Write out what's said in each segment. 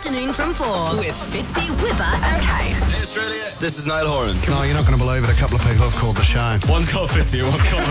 afternoon from 4 with Fitzy, Whipper and Kate. Hey Australia, this is Niall Horan. No, you're not going to believe it. A couple of people have called the show. One's called Fitzy, one's called...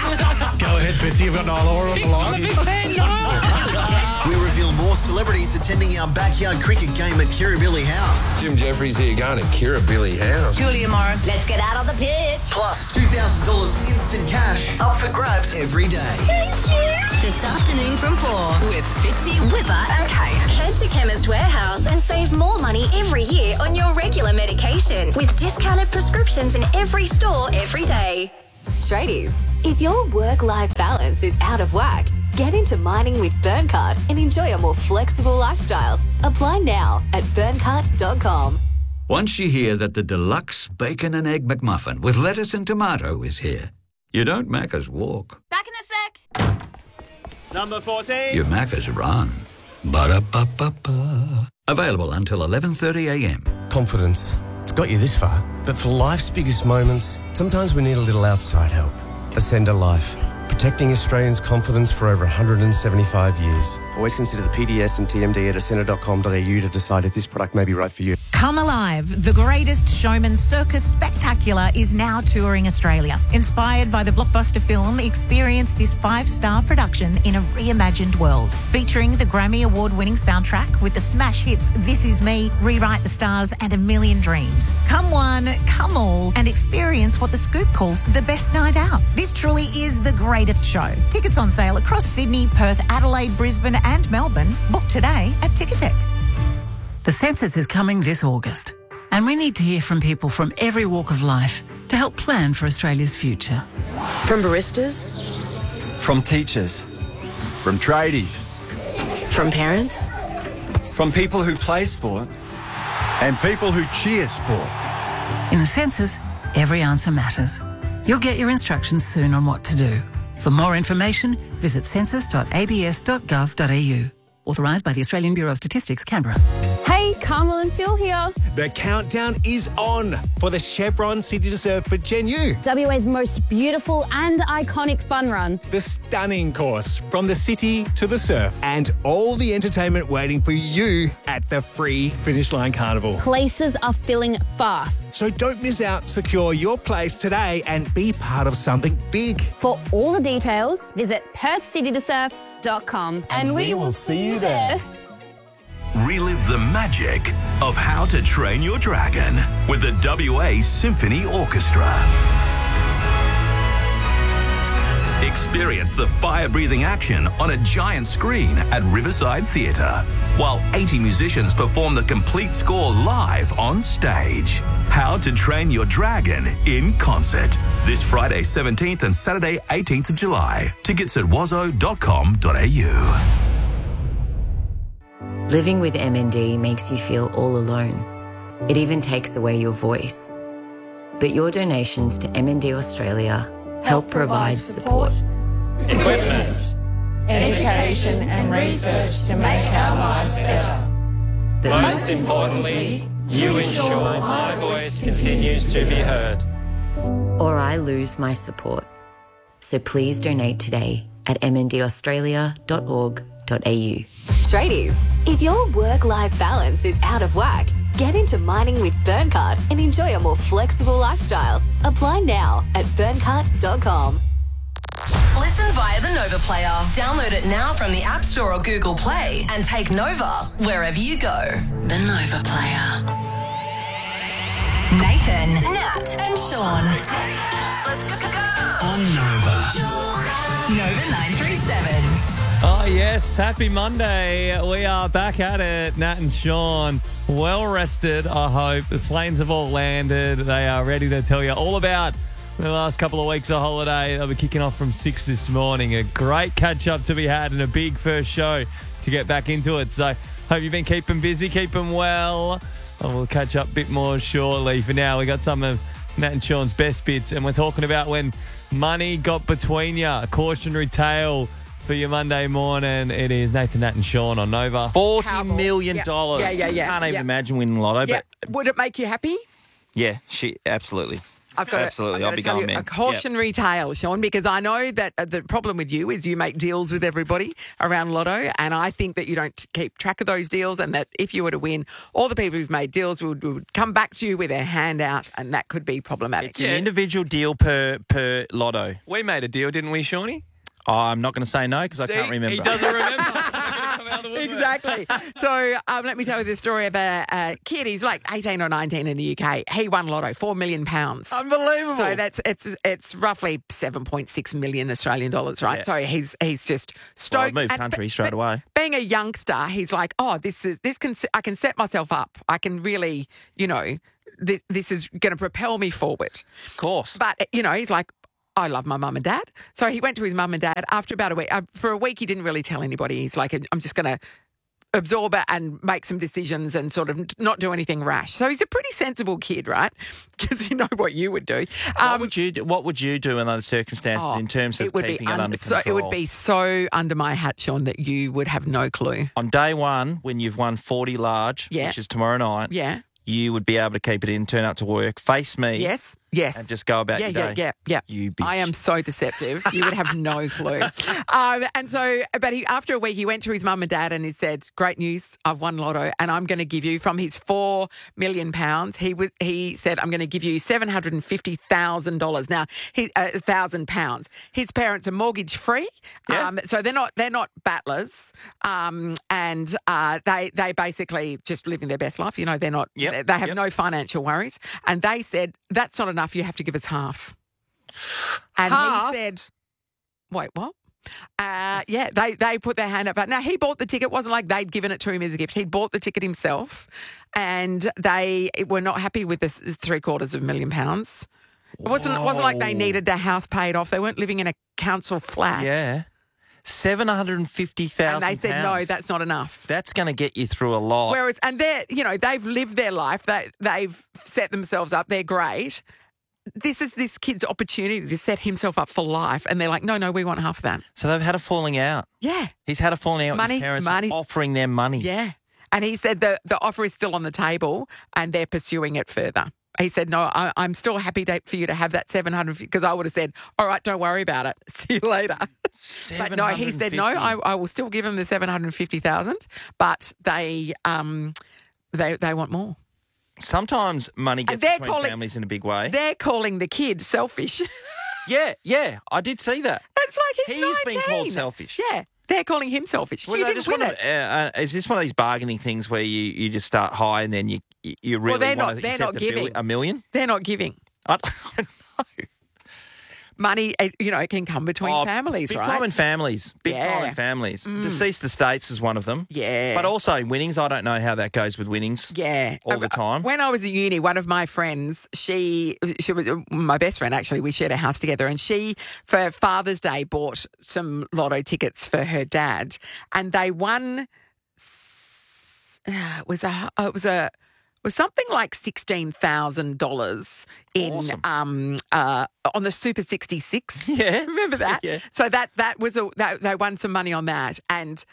Go ahead, Fitzy. You've got Niall Horan on the line. I'm a big fan, Niall. We reveal more celebrities attending our backyard cricket game at Kirribilli House. Jim Jeffries here going to Kirribilli House. Julia Morris. Let's get out on the pitch. Plus $2,000 instant cash up for grabs every day. This afternoon from 4 with Fitzy, Whipper and Kate. Head to Chemist Warehouse and save more money every year on your regular medication with discounted prescriptions in every store every day. Tradies, if your work-life balance is out of whack, get into mining with Burncart and enjoy a more flexible lifestyle. Apply now at burncart.com. Once you hear that the deluxe bacon and egg McMuffin with lettuce and tomato is here, you don't Macca's walk. Back in a sec. Number 14. You Macca's run. Ba-da-ba-ba-ba. Available until 11:30am. Confidence. It's got you this far. But for life's biggest moments, sometimes we need a little outside help. Ascender Life. Protecting Australians' confidence for over 175 years. Always consider the PDS and TMD at ascender.com.au to decide if this product may be right for you. Come Alive, the Greatest Showman Circus Spectacular is now touring Australia. Inspired by the blockbuster film, experience this 5-star production in a reimagined world. Featuring the Grammy Award-winning soundtrack with the smash hits This Is Me, Rewrite the Stars and A Million Dreams. Come one, come all, and experience what The Scoop calls the best night out. This truly is the greatest show. Tickets on sale across Sydney, Perth, Adelaide, Brisbane and Melbourne. Book today at Ticketek. The census is coming this August, and we need to hear from people from every walk of life to help plan for Australia's future. From baristas, from teachers, from tradies, from parents, from people who play sport, and people who cheer sport. In the census, every answer matters. You'll get your instructions soon on what to do. For more information, visit census.abs.gov.au. Authorised by the Australian Bureau of Statistics, Canberra. Hey, Carmel and Phil here. The countdown is on for the Chevron City to Surf for Gen U. WA's most beautiful and iconic fun run. The stunning course from the city to the surf. And all the entertainment waiting for you at the free Finish Line Carnival. Places are filling fast. So don't miss out. Secure your place today and be part of something big. For all the details, visit PerthCityToSurf.com. And we will see you there. Relive the magic of How to Train Your Dragon with the WA Symphony Orchestra. Experience the fire-breathing action on a giant screen at Riverside Theatre, while 80 musicians perform the complete score live on stage. How to Train Your Dragon in concert. This Friday 17th and Saturday 18th of July. Tickets at wazo.com.au. Living with MND makes you feel all alone. It even takes away your voice. But your donations to MND Australia help provide support, equipment, education and research to make our lives better. But most importantly, you ensure my voice continues to be heard. or I lose my support. So please donate today at mndaustralia.org.au. Tradies, if your work-life balance is out of whack, get into mining with Burncart and enjoy a more flexible lifestyle. Apply now at burncart.com. Listen via the Nova Player. Download it now from the App Store or Google Play and take Nova wherever you go. The Nova Player. Nathan, Nat and Sean. Let's go. On Nova. Nova 937. Oh, yes. Happy Monday. We are back at it. Nat and Sean, well rested, I hope. The planes have all landed. They are ready to tell you all about the last couple of weeks of holiday. They'll be kicking off from 6 this morning. A great catch-up to be had and a big first show to get back into it. So hope you've been keeping busy, keeping well. And we'll catch up a bit more shortly. For now, we got some of Nat and Sean's best bits, and we're talking about when money got between you. A cautionary tale for your Monday morning. It is Nathan, Nat and Sean on Nova. $40 million. Yeah. Can't even imagine winning Lotto. Yeah. But Would it make you happy? yeah, absolutely. I've got Absolutely, I'll be tell going, you man. a cautionary tale, Sean, because I know that the problem with you is you make deals with everybody around Lotto, and I think that you don't keep track of those deals, and that if you were to win, all the people who've made deals would come back to you with their hand out, and that could be problematic. It's an individual deal per lotto. We made a deal, didn't we, Shawnee? Oh, I'm not going to say no because I can't remember. He doesn't remember. Exactly. So let me tell you the story of a kid. He's like 18 or 19 in the UK. He won Lotto, £4 million. Unbelievable. So it's roughly 7.6 million Australian dollars, right? Yeah. So he's just stoked. Well, I'd move country straight away. Being a youngster, he's like, oh, I can set myself up. I can really, this is going to propel me forward. Of course. But he's like, I love my mum and dad. So he went to his mum and dad after about a week. For a week, he didn't really tell anybody. He's like, I'm just going to absorb it and make some decisions and sort of not do anything rash. So he's a pretty sensible kid, right? Because you know what you would do. What would you do in those circumstances in terms of keeping it under control? So it would be so under my hat, Sean, that you would have no clue. On day one, when you've won 40 large, which is tomorrow night, you would be able to keep it in, turn up to work, face me. Yes. And just go about your day. Yeah. You bitch. I am so deceptive. You would have no clue. And so, but after a week, he went to his mum and dad and he said, great news, I've won Lotto and I'm going to give you, from his £4 million, he said, I'm going to give you $750,000. Now, £1,000. His parents are mortgage free. So they're not battlers. And they basically just living their best life. They're not, they have no financial worries. And they said, that's not enough. You have to give us half. And he said, wait, what? They put their hand up. Now, he bought the ticket. It wasn't like they'd given it to him as a gift. He bought the ticket himself, and they were not happy with this £750,000. It wasn't like they needed their house paid off. They weren't living in a council flat. Yeah. $750,000. And they said, no, that's not enough. That's going to get you through a lot. Whereas, and they've lived their life. They've set themselves up. They're great. This is this kid's opportunity to set himself up for life. And they're like, no, we want half of that. So they've had a falling out. Yeah. He's had a falling out with his parents offering them money. Yeah. And he said the offer is still on the table and they're pursuing it further. He said, no, I'm still happy for you to have that $750,000, because I would have said, all right, don't worry about it. See you later. But no, he said, no, I will still give him the $750,000, but they want more. Sometimes money gets between families in a big way. They're calling the kid selfish. Yeah, I did see that. It's like he's 19. He's been called selfish. Yeah. They're calling him selfish. Well, you didn't win it. Is this one of these bargaining things where you just start high and then you really want to accept $1 million? They're not giving. I don't know. Money, it can come between families, big right? Time in families. Big time in families. Deceased estates is one of them. Yeah. But also winnings. I don't know how that goes with winnings. Yeah. All the time. When I was at uni, one of my friends, she was my best friend, actually. We shared a house together, and she, for Father's Day, bought some lotto tickets for her dad, and they won. It was something like $16,000 in on the Super 66. Yeah, remember that? Yeah. So that was they won some money on that, and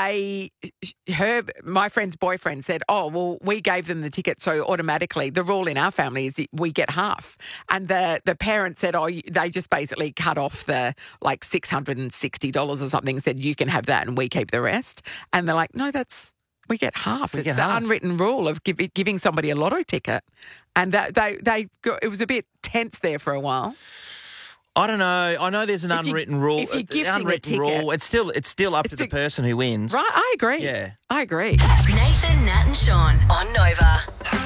my friend's boyfriend said, oh, well, we gave them the ticket, so automatically the rule in our family is we get half. And the parents said, oh, they just basically cut off the like $660 or something, said you can have that and we keep the rest. And they're like, no, we get half. It's the unwritten rule of giving somebody a lotto ticket. And it was a bit tense there for a while. I don't know. I know there's an unwritten rule. If you're gifting unwritten rule, it's still up to the person who wins. Right, I agree. Yeah. I agree. Nathan, Nat and Sean on Nova.